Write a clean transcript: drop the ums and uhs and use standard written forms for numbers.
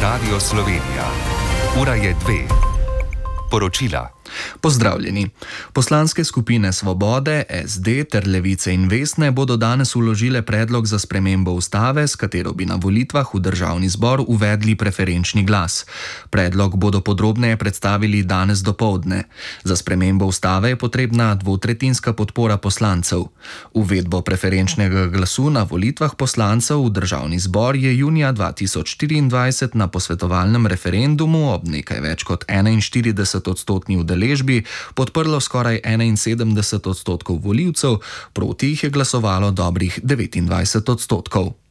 Radio Slovenija. Ura je 2. Poročila. Pozdravljeni. Poslanske skupine Svobode, SD ter Levice in Vesne bodo danes vložile predlog za spremembo ustave, s katero bi na volitvah v državni zbor uvedli preferenčni glas. Predlog bodo podrobneje predstavili danes dopoldne. Za spremembo ustave je potrebna dvotretjinska podpora poslancev. Uvedbo preferenčnega glasu na volitvah poslancev v državni zbor je junija 2024 na posvetovalnem referendumu ob nekaj več kot 41% udeležbi podprlo skoraj 71% volivcev, proti jih je glasovalo dobrih 29%.